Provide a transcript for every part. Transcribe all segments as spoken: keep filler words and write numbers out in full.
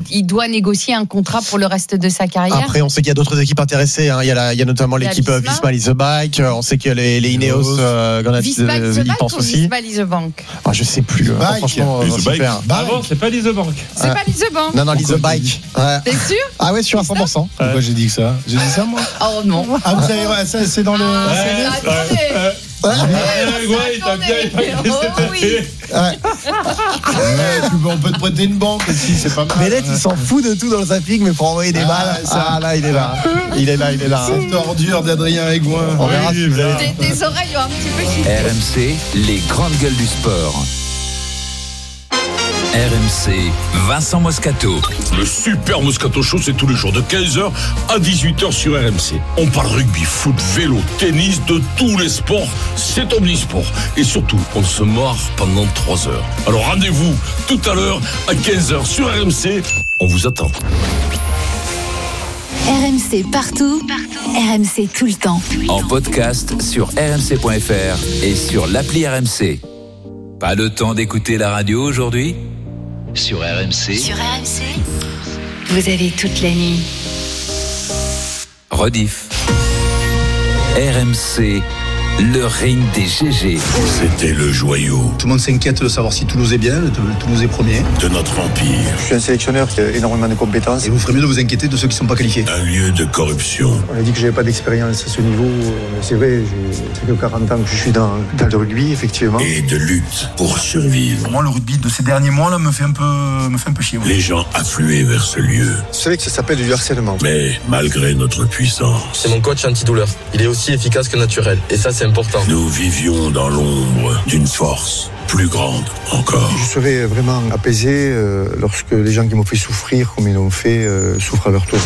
il doit négocier un contrat pour le reste de sa carrière. Après, on sait qu'il y a d'autres équipes intéressées. Hein. Il, y a la, il y a notamment il y a l'équipe Visma. Visma Lease the Bike. On sait que les, les Ineos, euh, Visma Lease the ils Bike pensent ou aussi. Visma Lease the Bank? Ah, je sais plus. Bike. Franchement, Lease the Bike. super. Ah bon, c'est pas Lease the Bank. C'est Ouais. pas Lease the Bank. Non, non, Lease the Bike. Ouais. T'es sûr? Ah ouais, sûr à cent pour cent. Pourquoi j'ai dit que ça? J'ai dit ça moi? Oh non. Ah vous savez, ouais, ça c'est dans le. Attendez. Ouais, ouais, il t'a bien épinglé Oh cette oui. année. Ouais, tu peux- on peut te prêter une banque aussi, c'est pas mal. Bellet, il s'en fout de tout dans le zapping, mais pour envoyer des Ah, balles, ça. ah là, il est là. Il est là, il est là. Cette ordure d'Adrien Aigouin. On verra si vous avez. Tes, tes oreilles ont un petit peu chiffré. R M C, les grandes gueules du sport. R M C, Vincent Moscato. Le Super Moscato Show, c'est tous les jours de quinze heures à dix-huit heures sur R M C. On parle rugby, foot, vélo, tennis, de tous les sports. C'est omnisport. Et surtout, on se marre pendant trois heures. Alors rendez-vous tout à l'heure à quinze heures sur R M C. On vous attend. R M C partout, partout. R M C tout le temps. En podcast sur r m c point f r et sur l'appli R M C. Pas le temps d'écouter la radio aujourd'hui? Sur R M C. Sur R M C, vous avez toute la nuit. Rediff. R M C, le ring des G G. C'était le joyau Tout le monde s'inquiète de savoir si Toulouse est bien, le Toulouse est premier. de notre empire. Je suis un sélectionneur qui a énormément de compétences. Et vous ferez mieux de vous inquiéter de ceux qui ne sont pas qualifiés. Un lieu de corruption. On a dit que j'avais pas d'expérience à ce niveau. Mais c'est vrai, j'ai ça fait que quarante ans que je suis dans, dans le rugby, effectivement. Et de lutte pour survivre. Moi, le rugby de ces derniers mois là me fait un peu, me fait un peu chier. moi. Les gens affluaient vers ce lieu. Vous savez que ça s'appelle du harcèlement. Mais malgré notre puissance, C'est mon coach antidouleur. Il est aussi efficace que naturel. Et ça, c'est important. nous vivions dans l'ombre d'une force plus grande encore. Je serais vraiment apaisé euh, lorsque les gens qui m'ont fait souffrir, comme ils l'ont fait, euh, souffrent à leur tour.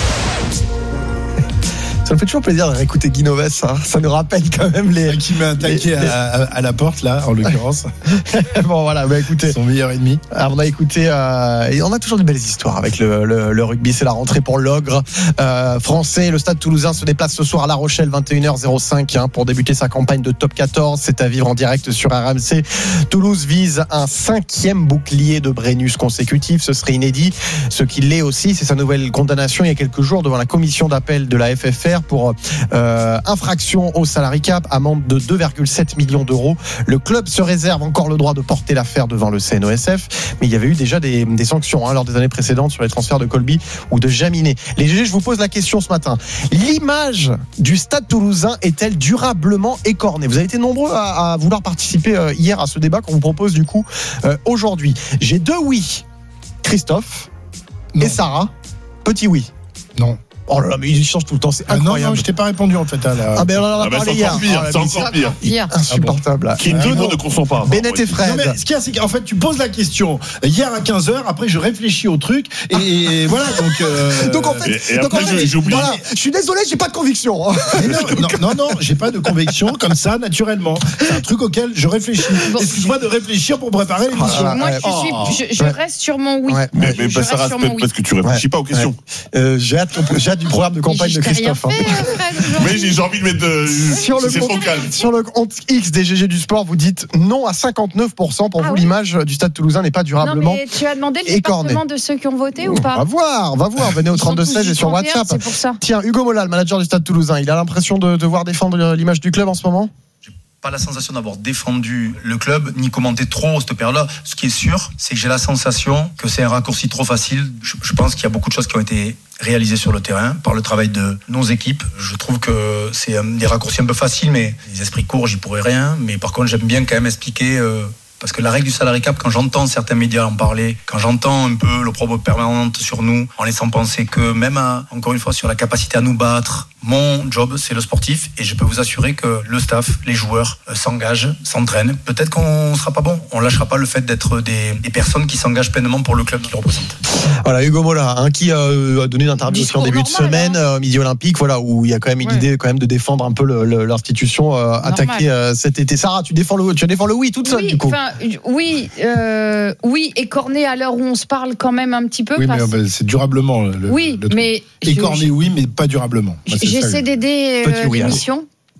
Ça me fait toujours plaisir de réécouter Guy Noves. Hein. Ça nous rappelle quand même les. Qui m'a attaqué les- à, à- à la porte là, en l'occurrence. Bon voilà, bah écoutez. Son meilleur ennemi. Alors, on a écouté, euh, et on a toujours de belles histoires avec le, le, le rugby. C'est la rentrée pour l'Ogre euh, français. Le Stade Toulousain se déplace ce soir à La Rochelle, vingt et une heures cinq hein, pour débuter sa campagne de top quatorze. C'est à vivre en direct sur R M C. Toulouse vise un cinquième bouclier de Brennus consécutif. Ce serait inédit. Ce qui l'est aussi, c'est sa nouvelle condamnation il y a quelques jours devant la commission d'appel de la F F R pour euh, infraction au salary cap, amende de deux virgule sept millions d'euros. Le club se réserve encore le droit de porter l'affaire devant le C N O S F, mais il y avait eu déjà des, des sanctions hein, lors des années précédentes sur les transferts de Colby ou de Jaminet. Les G G, je vous pose la question ce matin. L'image du Stade Toulousain est-elle durablement écornée? Vous avez été nombreux à, à vouloir participer euh, hier à ce débat qu'on vous propose du coup euh, aujourd'hui. J'ai deux oui. Christophe Non. et Sarah. Petit oui. Non. Oh là là, mais ils changent tout le temps, c'est Ah, non, incroyable. non, je t'ai pas répondu en fait à la. Ah ben on en a Ah ben, parlé c'est hier. encore pire, Oh là, c'est mais encore pire. Hier. insupportable. là. Qui Ah, nous bon. ne consent pas. Bennett et Non, Fred. mais ce qu'il y a, c'est qu'en fait, tu poses la question hier à quinze heures, après je réfléchis au truc, et, et voilà, donc. euh, Donc en fait, Et- et donc, après, en fait, je- j'oublie. voilà, je suis désolé, j'ai pas de conviction. mais non, non, non, non, j'ai pas de conviction comme ça, naturellement. C'est un truc auquel je réfléchis. Bon. Excuse-moi de réfléchir pour préparer l'émission. Ah, Moi, ouais. je, suis, Oh. je, je Ouais. reste sur mon oui. Ouais. Mais, Je mais bah, reste Sarah, sur peut-être mon oui. parce que tu réfléchis pas aux questions. Euh, j'ai hâte, j'ai hâte du programme de campagne Mais de je t'ai rien Christophe. hein. fait, Fred, aujourd'hui. Mais j'ai j'ai envie de mettre. euh, Sur le, c'est trop compte, calme. sur le compte X des G G du sport, vous dites non à cinquante-neuf pour cent. Pour Ah vous, oui. l'image du Stade Toulousain n'est pas Non, durablement. mais tu as demandé le écorné. département de ceux qui ont voté ou On pas? va voir, on va voir. Venez au Ils sont trente-deux tous seize et du sur trente et un, WhatsApp. C'est pour ça. Tiens, Hugo Mola, le manager du Stade Toulousain, il a l'impression de devoir défendre l'image du club en ce moment? Pas la sensation d'avoir défendu le club ni commenté trop cette période-là. Ce qui est sûr, c'est que j'ai la sensation que c'est un raccourci trop facile. Je, je pense qu'il y a beaucoup de choses qui ont été réalisées sur le terrain par le travail de nos équipes. Je trouve que c'est un, des raccourcis un peu faciles, mais les esprits courts, j'y pourrais rien. Mais par contre, j'aime bien quand même expliquer. Euh, Parce que la règle du salary cap, quand j'entends certains médias en parler, quand j'entends un peu l'opprobre permanente sur nous, en laissant penser que même, à, encore une fois, sur la capacité à nous battre, mon job, c'est le sportif, et je peux vous assurer que le staff, les joueurs euh, s'engagent, s'entraînent. Peut-être qu'on sera pas bon, on lâchera pas le fait d'être des, des personnes qui s'engagent pleinement pour le club qu'ils représentent. Voilà, Hugo Mola, hein, qui euh, a donné une interview aussi en Discours début de normal, semaine, hein. euh, Midi Olympique, voilà, où il y a quand même une Ouais. idée quand même de défendre un peu le, le, l'institution euh, attaquée euh, cet été. Sarah, tu défends le, tu défends le oui toute seule Oui, du coup. enfin, oui, euh, oui, écorné à l'heure où on se parle quand même un petit peu. Oui, mais parce- euh, bah, c'est durablement. Le, oui, le truc. mais je- Écorné, oui, mais pas durablement. Moi, c'est ça, j'essaie je- d'aider euh, Petit oui, l'émission.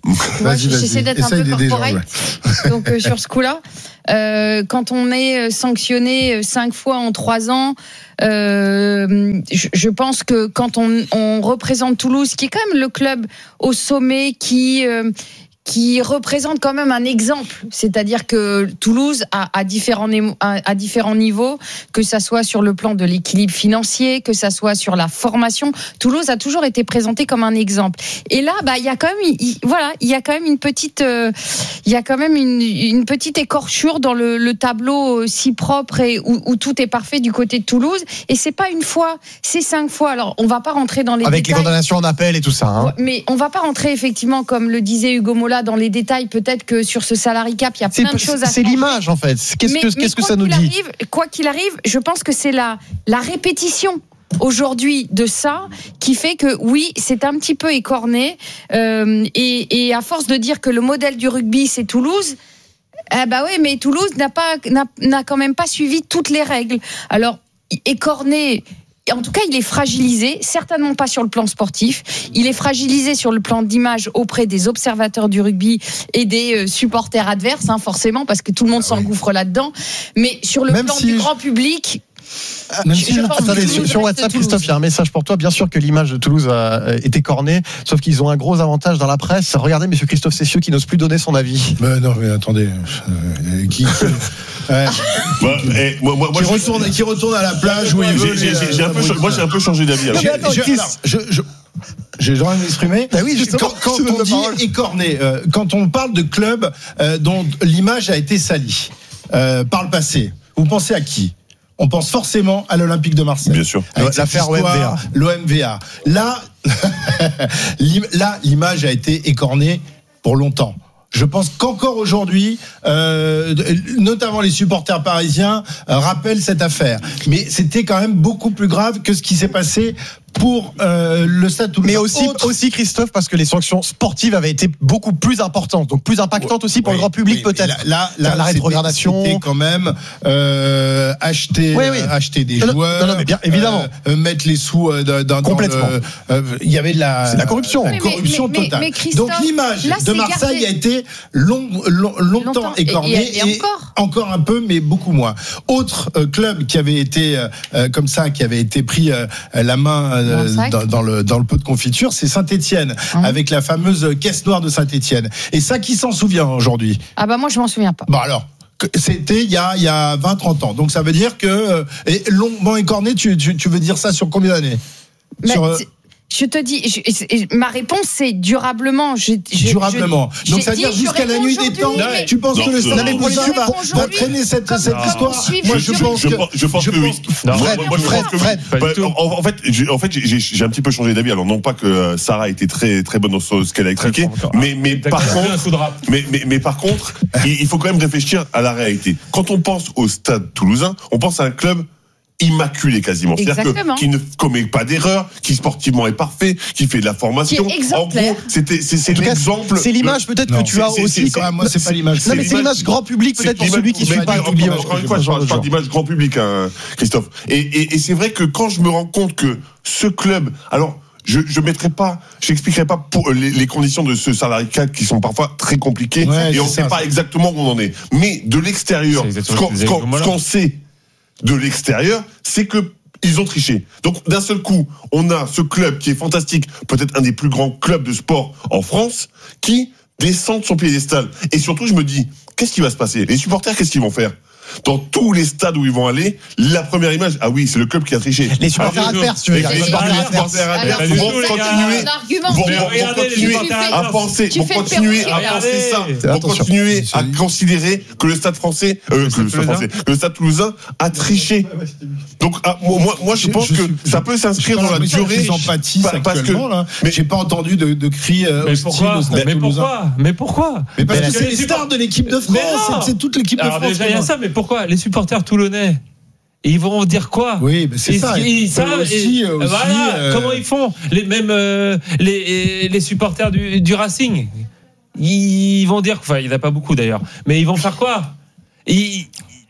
Moi, Vas-y, vas-y. j'essaie d'être Essaye un peu d'aider corporate, Jean, donc euh, sur ce coup-là. Euh, quand on est sanctionné cinq fois en trois ans, euh, je, je pense que quand on, on représente Toulouse, qui est quand même le club au sommet, qui euh, qui représente quand même un exemple, c'est-à-dire que Toulouse a, a différents à, à différents niveaux, que ça soit sur le plan de l'équilibre financier, que ça soit sur la formation, Toulouse a toujours été présenté comme un exemple. Et là, bah, il y a quand même, il, voilà, il y a quand même une petite, euh, il y a quand même une, une petite écorchure dans le, le tableau si propre et où, où tout est parfait du côté de Toulouse. Et c'est pas une fois, c'est cinq fois. Alors, on va pas rentrer dans les avec détails. les condamnations en appel et tout ça. Hein. Mais on va pas rentrer effectivement, comme le disait Hugo Mola, dans les détails. Peut-être que sur ce salary cap, il y a plein de choses à C'est changer. l'image en fait. Qu'est-ce mais, que, mais qu'est-ce que quoi ça nous qu'il dit arrive, Quoi qu'il arrive, je pense que c'est la, la répétition aujourd'hui de ça qui fait que oui, c'est un petit peu écorné euh, et, et à force de dire que le modèle du rugby c'est Toulouse, eh ben oui, mais Toulouse n'a pas n'a, n'a quand même pas suivi toutes les règles. Alors écorné. En tout cas, il est fragilisé, certainement pas sur le plan sportif. Il est fragilisé sur le plan d'image auprès des observateurs du rugby et des supporters adverses, hein, forcément, parce que tout le monde s'engouffre là-dedans. Mais sur le Même plan si du je... grand public... Même je, si je je... pense Attendez, que sur, Toulouse sur reste WhatsApp, Toulouse. Christophe, il y a un message pour toi. Bien sûr que l'image de Toulouse a été cornée, sauf qu'ils ont un gros avantage dans la presse. Regardez, monsieur Christophe Cessieux qui n'ose plus donner son avis. Mais non, mais attendez. Euh, qui, qui, ouais. Bah, eh, moi, moi, moi, qui, je- retourne, qui retourne à la plage où il veut. j'ai- j'ai- j'ai un peu cha- moi, j'ai un peu changé d'avis. alors. Je- attends, je- Chris. alors, je- je- J'ai le droit de m'exprimer. Bah oui, justement, quand quand je te donne on la dit parole. écorné, euh, quand on parle de club euh, dont l'image a été salie euh, par le passé, vous pensez à qui ? On pense forcément à l'Olympique de Marseille. Bien sûr. Avec cette L'affaire histoire, O M V A. L'O M V A. Là, l'im- là, l'image a été écornée pour longtemps. Je pense qu'encore aujourd'hui, euh, notamment les supporters parisiens, euh, rappellent cette affaire. Mais c'était quand même beaucoup plus grave que ce qui s'est passé pour euh, le Stade Toulousain. Mais aussi, Autre- aussi, Christophe, parce que les sanctions sportives avaient été beaucoup plus importantes, donc plus impactantes aussi pour Oui, le grand public oui, peut-être. Là, là, là la c'était- rétrogradation. C'était quand même euh, acheter, Oui, oui. euh, acheter des Non, non, joueurs, non, non, mais bien évidemment. euh, euh, mettre les sous euh, dans, dans Complètement. le- euh, Il y avait de la, C'est de la corruption. la Oui, mais- corruption mais- mais- totale. mais Christophe, Donc l'image là, de c'est Marseille gardé. a été long, long- longtemps, Longtemps. Et- écornée et- et encore. encore un peu, mais beaucoup moins. Autre euh, club qui avait été euh, euh, comme ça, qui avait été pris euh, la main euh, Dans le sac. dans, dans le dans le pot de confiture, c'est Saint-Étienne, Hum. avec la fameuse caisse noire de Saint-Étienne. Et ça, qui s'en souvient aujourd'hui? Ah bah moi je m'en souviens pas. Bon alors, que- c'était il y a, il y a vingt trente ans. Donc ça veut dire que... euh, Et longuement écorné, tu, tu, tu veux dire ça sur combien d'années? Mais Sur, euh, c'est- je te dis, je- je- ma réponse c'est durablement. Je, je- durablement. je- Donc j'ai ça veut dit, dire je jusqu'à la réponds nuit des temps, aujourd'hui, mais- tu penses Non, que le non, Stade non, Toulousain je va, réponds va aujourd'hui, traîner cette, comme- cette comme histoire? on suit, Moi, je- je je- pense je, que... pense- je pense je que oui. pense- Moi, Fred, moi, moi, je Fred, pense que oui. Fred, Bah, pas du tout. en, en fait, j'ai, en fait, j'ai, j'ai un petit peu changé d'avis. Alors non pas que euh, Sarah était très très bonne dans ce, ce qu'elle a expliqué, mais mais T'as par quand même contre, un coup de rap. mais, mais, mais par contre, il, il faut quand même réfléchir à la réalité. Quand on pense au Stade Toulousain, on pense à un club immaculé quasiment, c'est-à-dire Exactement. que, qui ne commet pas d'erreur, qui sportivement est parfait, qui fait de la formation. Qui est exemplaire. En gros, c'était c'est, c'est En tout cas, l'exemple. c'est l'image peut-être Non, que tu as c'est- aussi. c'est- Ah, moi, c'est pas l'image. Non, mais c'est c'est l'image- l'image grand public peut-être pour C'est celui qui l'image- suit pas mais le rugby. encore- encore une fois, je parle, je parle d'image grand public, hein, Christophe. Et, et, et c'est vrai que quand je me rends compte que ce club, alors je je mettrai pas, j'expliquerai pas pour les, les conditions de ce salarié cap qui sont parfois très compliquées Ouais, et on c'est sait ça, pas ça. exactement où on en est. Mais de l'extérieur, C'est ce exactement qu'on ce que ce disait qu'on- Hugo Mola. ce qu'on sait de l'extérieur, c'est que ils ont triché. Donc d'un seul coup, on a ce club qui est fantastique, peut-être un des plus grands clubs de sport en France, qui descend de son piédestal. Et surtout, je me dis, qu'est-ce qui va se passer? Les supporters, qu'est-ce qu'ils vont faire? Dans tous les stades où ils vont aller, la première image, ah oui, c'est le club qui a triché. Les supporters Ah, adverses, tu veux les dire. les Les supporters supporters adverses Alors, pas du vont tout, les gars. continuer, Un argument. vont, Mais vont- vont regardez, les continuer supporters à adverses. penser, Tu vont fais le continuer à perroquet, penser ça, regardez. vont Attention. continuer à considérer que le Stade français, euh, que le Stade français, que le Stade toulousain a triché. Donc, ah, moi, moi, moi, je pense je que suis- ça peut s'inscrire dans la durée. Ils empathisent Pa- parce que- actuellement, là. mais- J'ai pas entendu de, de cris euh, Mais hostiles pourquoi au Stade Mais Toulousain. pourquoi Mais pourquoi Mais parce Mais que la- c'est les stars de l'équipe de Mais France, non. c'est c'est toute l'équipe de Alors France. déjà il y a qui- ça, mais pourquoi les supporters toulonnais ils vont dire quoi? Oui, mais c'est Ils, ça. ils Eux savent aussi, et- eux aussi, voilà, euh, comment ils font les mêmes euh, les, les supporters du, du Racing ils vont dire, enfin il n'y en a pas beaucoup d'ailleurs, mais ils vont faire quoi? Ils-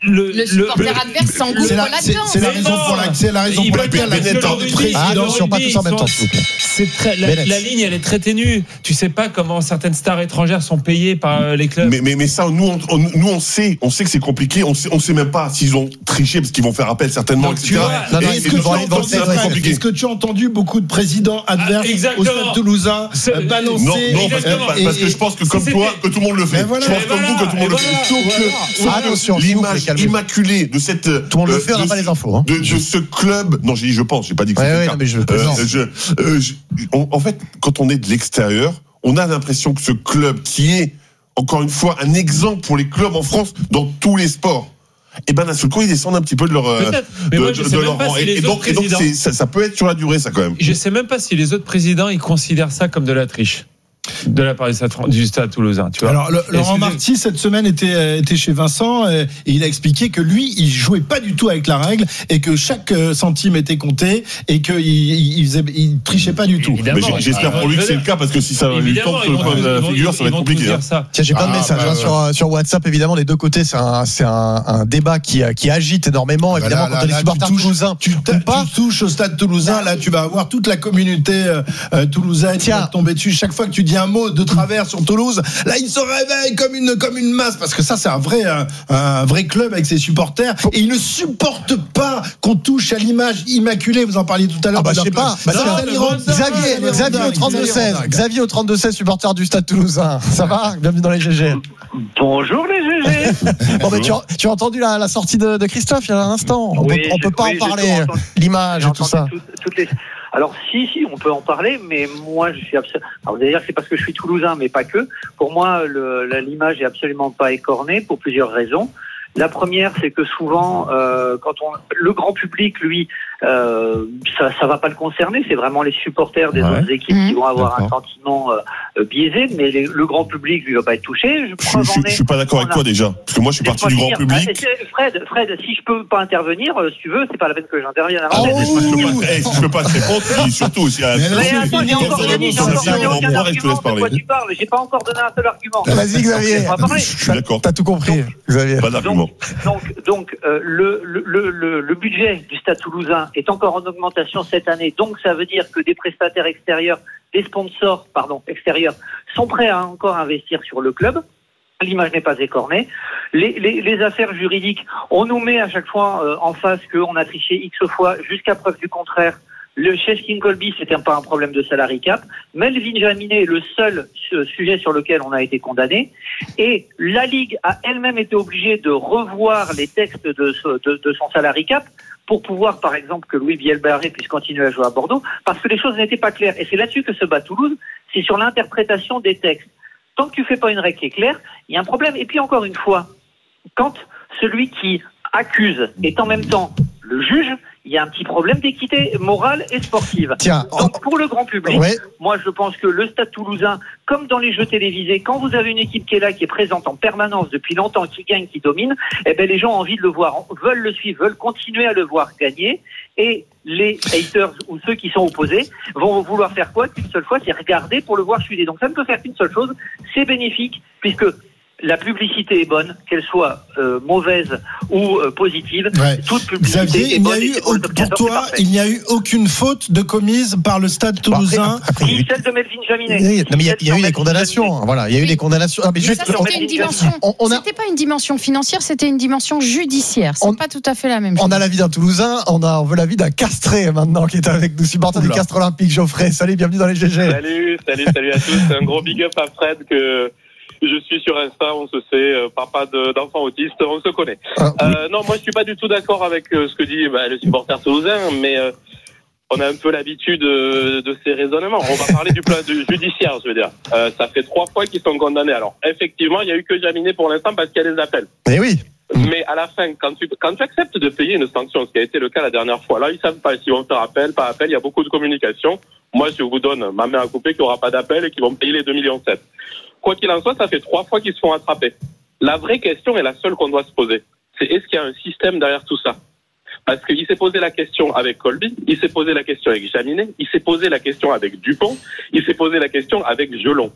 le, Le supporter adverse s'engouffre C'est la, là-dedans. c'est, c'est la raison pour la, c'est la raison Il pour peut laquelle la être président le du rugby, Ah, président. attention, pas tous en même temps, s'il vous plaît. C'est très, la, Bennett. la ligne, elle est très ténue. Tu sais pas comment certaines stars étrangères sont payées par euh, les clubs. Mais, mais, mais ça, nous on, on- nous, on sait, on sait que c'est compliqué. On sait, on sait même pas s'ils ont triché parce qu'ils vont faire appel certainement, Donc, et cetera. tu vois, non, non, Et- est-ce et Est-ce que, nous, tu on as pense entendu, que c'est très compliqué. est-ce que tu as entendu beaucoup de présidents adverses Ah, exactement. au Stade Toulousain Ce- euh, balancer Non, non, parce que, Exactement. parce que je pense que Si comme c'était- toi, que tout le monde le fait. Mais voilà, je pense et comme voilà, vous que tout le monde et le voilà, fait. Sauf voilà. que, sauf que Attention, s'il vous plaît, l'image calmez-vous. immaculée de cette, Tout le monde le euh, fait, on n'a de pas ce- les infos. Hein. de, de ce club. Non, j'ai dit je pense, j'ai pas dit que Ouais, c'était ouais, le cas. non, mais je Euh, plaisante. je, euh, je- on- en fait, quand on est de l'extérieur, on a l'impression que ce club qui est encore une fois un exemple pour les clubs en France dans tous les sports, et ben d'un seul coup ils descendent un petit peu de leur euh, Peut-être. Mais de, moi, je de sais leur même pas rang. si Et, les et donc, autres et donc présidents. c'est- ça, ça peut être sur la durée, ça quand même. Je sais même pas si les autres présidents ils considèrent ça comme de la triche de la part du Stade, du Stade Toulousain. Tu vois. Alors, le, Laurent Excusez- Marty, cette semaine, était, était chez Vincent euh, et il a expliqué que lui, il jouait pas du tout avec la règle et que chaque euh, centime était compté et qu'il il, il, faisait- il trichait pas du tout. Évidemment. Mais j'ai- j'espère pour lui que c'est le cas parce que si ça lui Évidemment, tombe ils sur le vont coin tous- de la ils vont- figure, ça va ils être vont tous compliqué. dire hein. ça. Tiens, j'ai plein de Ah, messages bah, hein, ouais. sur, sur WhatsApp. Évidemment, les deux côtés, c'est un, c'est un, un débat qui, qui agite énormément. Bah Évidemment, là, quand là, on est là, supporter tu touches- toulousain, Tu, ou t'a- pas. tu touches au Stade Toulousain, là tu vas avoir toute la communauté euh, euh, toulousaine qui Tiens. va te tomber dessus. Chaque fois que tu dis un mot de travers sur Toulouse, là il se réveille comme une comme une masse parce que ça c'est un vrai un, un vrai club avec ses supporters et ils ne supportent pas qu'on touche à l'image immaculée. Vous en parliez tout à l'heure. Ah bah de je sais leur pas. club. Bah, Ça, tiens, ça les rend dingues, Xavier, ça les rend Xavier au dingues, trente-deux ça les rend seize. dingues. Xavier au trente-deux seize, supporter du Stade Toulousain. Ça va? Bienvenue dans les G G. Bonjour les G G. Bon, mais tu, as, tu as entendu la, la sortie de, de Christophe il y a un instant. On Oui, peut, on j'ai- peut pas oui, en j'ai parler. tout entendu. L'image J'ai et tout ça. entendu toutes- toutes les- Alors si, si, on peut en parler, mais moi je suis absolument. Alors vous allez dire que c'est parce que je suis toulousain, mais pas que. Pour moi, le, la- l'image est absolument pas écornée pour plusieurs raisons. La première, c'est que souvent, euh, quand on, le grand public, lui, euh, ça, ça va pas le concerner. C'est vraiment les supporters des Ouais. autres équipes Mmh. qui vont avoir D'accord. un sentiment euh, euh, biaisé, mais les- le grand public, lui, va pas être touché. Je, Je, preuve je- en je est- suis pas d'accord avec on a- toi déjà, parce que moi je suis parti Laisse-moi du grand finir. public. Ah, c'est- Fred, Fred, si je peux pas intervenir, euh, si tu veux, c'est pas la peine que j'intervienne à Oh, l'antenne. Mais je peux pas, eh, si je peux pas te répondre, et surtout si à Mais Mais attends, j'ai encore rien dit, j'ai encore ça, j'ai on aucun pourra, et je te laisse argument de quoi parler. tu parles. J'ai pas encore donné un seul argument. Vas-y, Xavier. On va parler. Je suis d'accord. T'as tout compris, Xavier. Pas d'argument. Donc, donc euh, le, le, le, le budget du Stade Toulousain est encore en augmentation cette année. Donc, ça veut dire que des prestataires extérieurs, des sponsors, pardon, extérieurs, sont prêts à encore investir sur le club. L'image n'est pas écornée. Les, les, les affaires juridiques, on nous met à chaque fois euh, en face qu'on a triché X fois jusqu'à preuve du contraire. Le chez King Colby, c'était pas un problème de salary cap. Melvin Jaminet est le seul euh, sujet sur lequel on a été condamné. Et la Ligue a elle-même été obligée de revoir les textes de, ce- de, de son salary cap pour pouvoir, par exemple, que Louis Bielbarré puisse continuer à jouer à Bordeaux, parce que les choses n'étaient pas claires. Et c'est là-dessus que se bat Toulouse, c'est sur l'interprétation des textes. Tant que tu fais pas une règle qui est claire, il y a un problème. Et puis encore une fois, quand celui qui accuse est en même temps le juge, il y a un petit problème d'équité morale et sportive. Tiens, Donc pour le grand public, Ouais. moi je pense que le Stade Toulousain, comme dans les jeux télévisés, quand vous avez une équipe qui est là, qui est présente en permanence depuis longtemps, qui gagne, qui domine, eh ben les gens ont envie de le voir, veulent le suivre, veulent continuer à le voir gagner. Et les haters ou ceux qui sont opposés vont vouloir faire quoi? Qu'une seule fois, c'est regarder pour le voir chuter. Donc ça ne peut faire qu'une seule chose, c'est bénéfique, puisque la publicité est bonne, qu'elle soit euh, mauvaise ou euh, positive. Ouais. Toute publicité Xavier, est il n'y bonne. a et eu, c'est pour le top pour quatorze, c'est toi, parfait. il n'y a eu aucune faute de commise par le Stade Toulousain. Après, il y a eu- Ni celle de Melvin Jaminet. Oui, non, mais il y a, il y a eu Celle des de condamnations. Melvin Voilà, il y a eu Oui. des condamnations. Ah, mais Mais juste, ça, on, c'était une dimension. on- on a, C'était pas une dimension financière, c'était une dimension judiciaire. C'est On- pas tout à fait la même chose. on a l'avis d'un Toulousain, on a, on veut l'avis d'un castré maintenant qui est avec nous, supporter du Oula. Castres Olympique. Geoffrey, salut, bienvenue dans les G G. Salut, salut, salut à tous. Un gros big up à Fred que je suis sur Insta, on se sait, euh, papa de- d'enfants autistes, on se connaît. Ah, oui. Euh, non, moi je suis pas du tout d'accord avec euh, ce que dit bah, le supporter toulousain, mais euh, on a un peu l'habitude de, de ces raisonnements. On va parler du plan du judiciaire, je veux dire. Euh, ça fait trois fois qu'ils sont condamnés. Alors effectivement, il y a eu que Jaminet pour l'instant parce qu'il y a des appels. Mais oui. Mais à la fin, quand tu, quand tu acceptes de payer une sanction, ce qui a été le cas la dernière fois, là, ils savent pas s'ils vont faire appel, pas appel, il y a beaucoup de communication. Moi, je vous donne ma main à couper qu'il n'y aura pas d'appel et qu'ils vont payer les deux virgule sept millions. Quoi qu'il en soit, ça fait trois fois qu'ils se font attraper. La vraie question est la seule qu'on doit se poser. C'est est-ce qu'il y a un système derrière tout ça? Parce qu'il s'est posé la question avec Colby, il s'est posé la question avec Jaminet, il s'est posé la question avec Dupont, il s'est posé la question avec Gelon.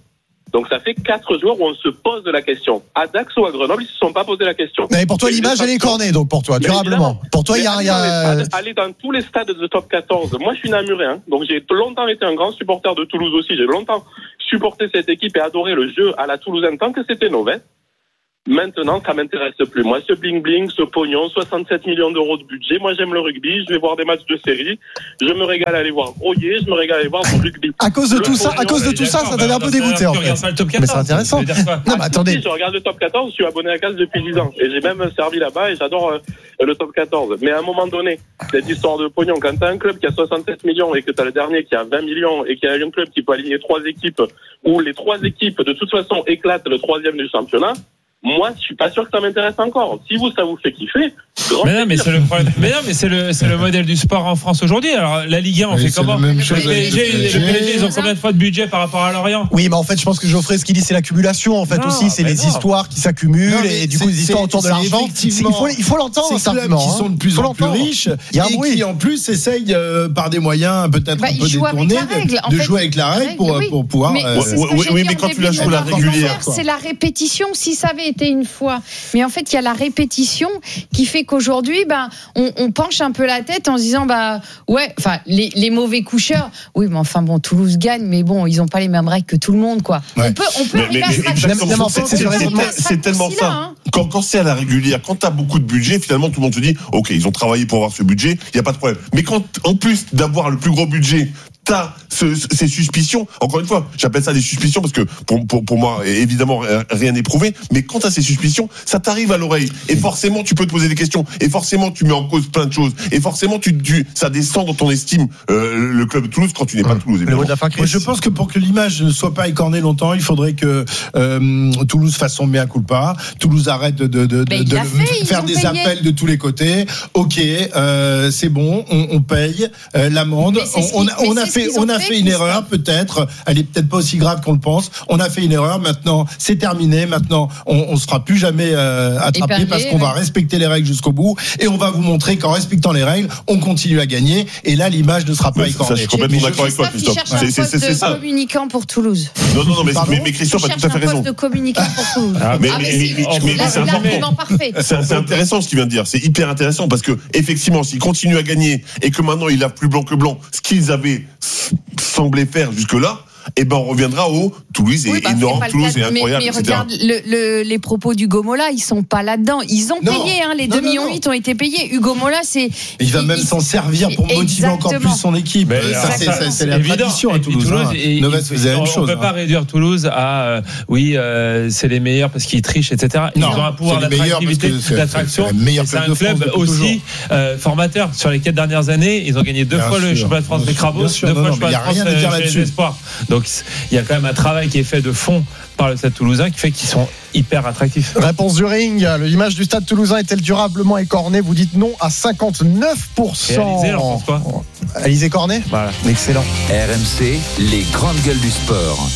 Donc ça fait quatre jours où on se pose la question. À Dax ou à Grenoble, ils se sont pas posé la question. Mais pour toi, l'image, elle est cornée, donc pour toi, durablement. Pour toi, il y a rien. Aller, aller dans tous les stades de top quatorze. Moi, je suis namurais, hein, donc j'ai longtemps été un grand supporter de Toulouse aussi. J'ai longtemps supporté cette équipe et adoré le jeu à la toulousaine tant que c'était Novès. Maintenant, ça m'intéresse plus. Moi, ce bling-bling, ce pognon, soixante-sept millions d'euros de budget. Moi, j'aime le rugby. Je vais voir des matchs de série. Je me régale à aller voir Oyer. Je me régale à aller voir du rugby. À cause de le tout ça, pognon, à cause de tout ça, ça t'avait un peu dégoûté, en fait. Mais c'est intéressant. Non, mais attendez. Si, je regarde le top quatorze. Je suis abonné à Case depuis dix ans. Et j'ai même servi là-bas et j'adore euh, le top quatorze. Mais à un moment donné, cette histoire de pognon, quand t'as un club qui a soixante-sept millions et que t'as le dernier qui a vingt millions et qu'il y a un club qui peut aligner trois équipes où les trois équipes, de toute façon, éclatent le troisième du championnat, moi, je suis pas sûr que ça m'intéresse encore. Si vous, ça vous fait kiffer. Mais non, mais c'est le problème. Mais non, mais c'est le, c'est le modèle du sport en France aujourd'hui. Alors, la Ligue un, on oui, fait comment? Le P S G, le P S G, ils ont combien de fois de budget par rapport à Lorient? Oui, mais en fait, je pense que Geoffrey, ce qu'il dit, c'est l'accumulation, en fait, non, aussi. C'est les non. histoires qui s'accumulent non, et du coup, les histoires autour de l'argent. Il faut, il faut l'entendre, simplement. Qui sont de plus en plus riches et qui, en plus, essayent, par des moyens peut-être un peu détournés, de jouer avec la règle pour pouvoir. Oui, mais quand tu la joues la régulière. C'est la répétition. Si ça avait été une fois. Mais en fait, il y a la répétition qui fait qu'aujourd'hui, ben, on, on penche un peu la tête en se disant, bah, ouais, enfin, les, les mauvais coucheurs, oui, mais enfin, bon, Toulouse gagne, mais bon, ils n'ont pas les mêmes règles que tout le monde, quoi. Ouais. On peut, on peut mais, mais, mais, en fait, c'est, c'est, c'est tellement ça. Hein. Quand, quand c'est à la régulière, quand t'as beaucoup de budget, finalement, tout le monde se dit, ok, ils ont travaillé pour avoir ce budget, il n'y a pas de problème. Mais quand, en plus d'avoir le plus gros budget, t'as ce, ces suspicions, encore une fois, j'appelle ça des suspicions parce que pour, pour, pour moi, évidemment, rien n'est prouvé, mais quand t'as ces suspicions, ça t'arrive à l'oreille. Et forcément, tu peux te poser des questions. Et forcément, tu mets en cause plein de choses. Et forcément, tu, tu, ça descend dans ton estime, euh, le club de Toulouse quand tu n'es pas de Toulouse. Moi, je pense que pour que l'image ne soit pas écornée longtemps, il faudrait que euh, Toulouse fasse son mea culpa. Toulouse arrête de, de, de, de, de fait, faire des payé. appels de tous les côtés. Ok, euh, c'est bon, on, on paye euh, l'amende. On, on, on a fait On a fait, fait une erreur, peut-être. Elle est peut-être pas aussi grave qu'on le pense. On a fait une erreur. Maintenant, c'est terminé. Maintenant, on, on se fera plus jamais euh, attraper Éperlé, parce qu'on ouais. va respecter les règles jusqu'au bout. Et on va vous montrer qu'en respectant les règles, on continue à gagner. Et là, l'image ne sera pas ouais, écornée. Ça, je suis complètement d'accord avec toi, Christophe. C'est, c'est, c'est, c'est ça. Communicant pour Toulouse. Non, non, non, mais, mais, mais Christophe a tout à fait raison. De communicant pour Toulouse. Ah, mais, ah, mais, mais, mais, mais, mais c'est l'argument parfait. C'est, c'est intéressant ce qu'il vient de dire. C'est hyper intéressant parce que effectivement, s'ils continuent à gagner et que maintenant ils lavent plus blanc que blanc, ce qu'ils avaient semblé faire jusque-là, et eh ben on reviendra au Toulouse est oui, bah, énorme, Toulouse est incroyable, mais, mais et cetera. Regarde le, le, les propos d'Hugo Mola, ils sont pas là-dedans. Ils ont non, payé, hein, les deux virgule huit millions ont été payés. Hugo Mola, c'est. Il va il, même il, s'en servir pour motiver exactement. encore plus son équipe. Mais ça, c'est, ça, c'est la évident. tradition à Toulouse. Toulouse hein. et, Novès faisait la même chose. On ne peut pas réduire Toulouse à euh, oui, euh, c'est les meilleurs parce qu'ils trichent, et cetera. Ils non, ont un pouvoir d'attractivité, d'attraction. C'est un club aussi formateur. Sur les quatre dernières années, ils ont gagné deux fois le championnat de France des Crabos, deux fois le championnat de France des Espoirs. Donc il y a quand même un travail qui est fait de fond par le Stade Toulousain qui fait qu'ils sont hyper attractifs. Réponse du ring, l'image du Stade Toulousain est-elle durablement écornée? Vous dites non à cinquante-neuf pour cent. Et Alizé, on pense quoi? Alizé Cornet. Voilà. Excellent. R M C, les grandes gueules du sport.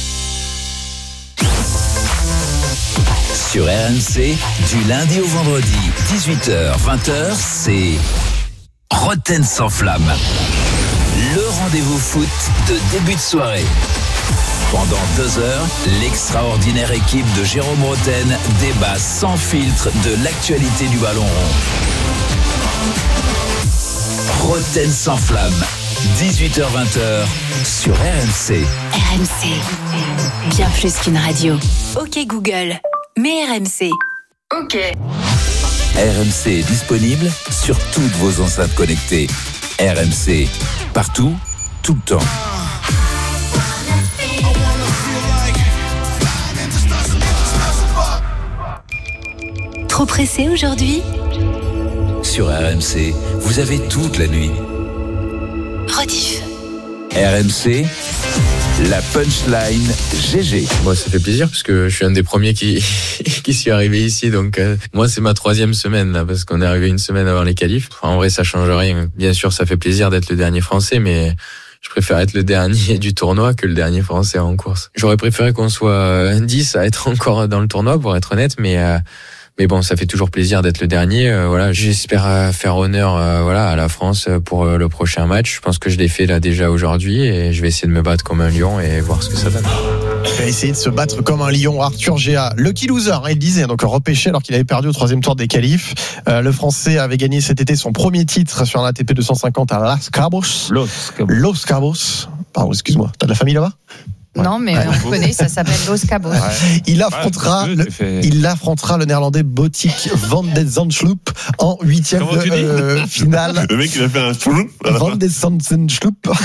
Sur R M C, du lundi au vendredi, dix-huit heures vingt heures, c'est Roten sans flamme. Le rendez-vous foot de début de soirée. Pendant deux heures, l'extraordinaire équipe de Jérôme Roten débat sans filtre de l'actualité du ballon rond. Roten sans flamme, dix-huit heures vingt heures sur R M C. R M C, bien plus qu'une radio. Ok Google, mais R M C. Ok. R M C est disponible sur toutes vos enceintes connectées. R M C, partout, tout le temps. Trop pressé aujourd'hui? Sur R M C, vous avez toute la nuit. Rediff. R M C, la punchline G G. Moi, ça fait plaisir parce que je suis un des premiers qui qui suis arrivé ici. Donc, euh, moi, c'est ma troisième semaine là parce qu'on est arrivé une semaine avant les qualifs. Enfin, en vrai, ça change rien. Bien sûr, ça fait plaisir d'être le dernier Français, mais je préfère être le dernier du tournoi que le dernier Français en course. J'aurais préféré qu'on soit dix à être encore dans le tournoi, pour être honnête, mais euh, Mais bon, ça fait toujours plaisir d'être le dernier. Euh, voilà, j'espère faire honneur, euh, voilà, à la France pour euh, le prochain match. Je pense que je l'ai fait là déjà aujourd'hui et je vais essayer de me battre comme un lion et voir ce que ça donne. Il va essayer de se battre comme un lion. Arthur Géa, lucky loser, hein, il disait, donc repêché alors qu'il avait perdu au troisième tour des qualifs. Euh, le Français avait gagné cet été son premier titre sur un A T P deux cent cinquante à Las Cabos. Los Cabos. Los Cabos. Pardon, excuse-moi. T'as de la famille là-bas? Ouais. Non, mais ouais. on connaît, ça s'appelle Los Cabos. Ouais. Il affrontera, ouais, le, fait... il affrontera le néerlandais Botic Van den Zandschloop en huitième de euh, finale. Le mec, il a fait un Van den Zandschloop.